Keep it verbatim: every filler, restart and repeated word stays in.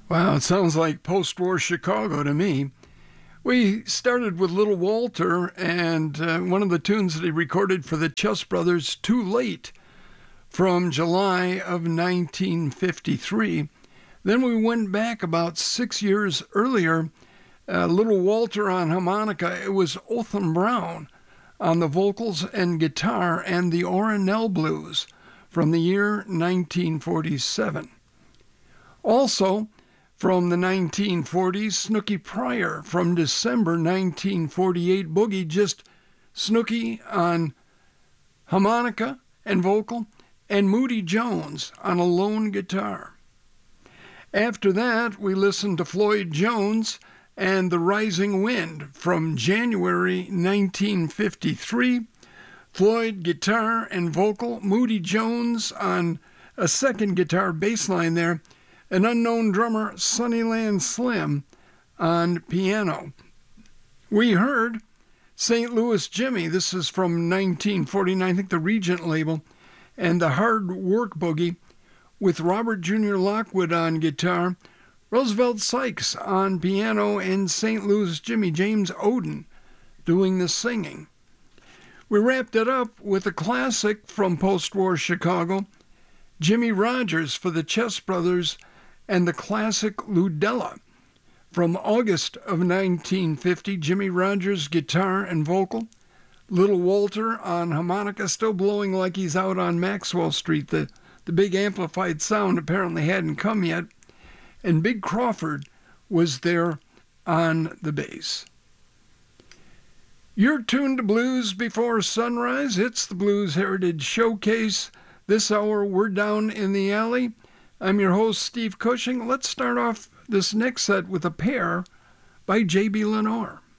Wow, it sounds like post-war Chicago to me. We started with Little Walter and uh, one of the tunes that he recorded for the Chess Brothers, Too Late, from July of nineteen fifty-three. Then we went back about six years earlier. Uh, Little Walter on harmonica, it was Otham Brown on the vocals and guitar, and the Ornell Blues from the year nineteen forty-seven. Also, from the nineteen forties, Snooky Pryor from December nineteen forty-eight, Boogie, just Snooky on harmonica and vocal, and Moody Jones on a lone guitar. After that, we listened to Floyd Jones and The Rising Wind from January nineteen fifty-three. Floyd, guitar and vocal, Moody Jones on a second guitar bass line there, an unknown drummer, Sunnyland Slim, on piano. We heard Saint Louis Jimmy. This is from nineteen forty-nine, I think the Regent label, and the Hard Work Boogie with Robert Junior Lockwood on guitar, Roosevelt Sykes on piano, and Saint Louis Jimmy, James Oden, doing the singing. We wrapped it up with a classic from post-war Chicago, Jimmy Rogers for the Chess Brothers, and the classic Ludella from August of nineteen fifty. Jimmy Rogers, guitar and vocal. Little Walter on harmonica, still blowing like he's out on Maxwell Street. The, the big amplified sound apparently hadn't come yet. And Big Crawford was there on the bass. You're tuned to Blues Before Sunrise. It's the Blues Heritage Showcase. This hour, we're down in the alley. I'm your host, Steve Cushing. Let's start off this next set with a pair by J B Lenore.